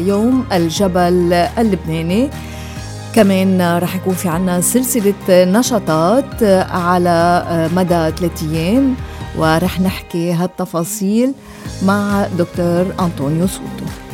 يوم الجبل اللبناني. كمان رح يكون في عنا سلسلة نشاطات على مدى 3 أيام، ورح نحكي هالتفاصيل مع دكتور أنطونيو سوتو.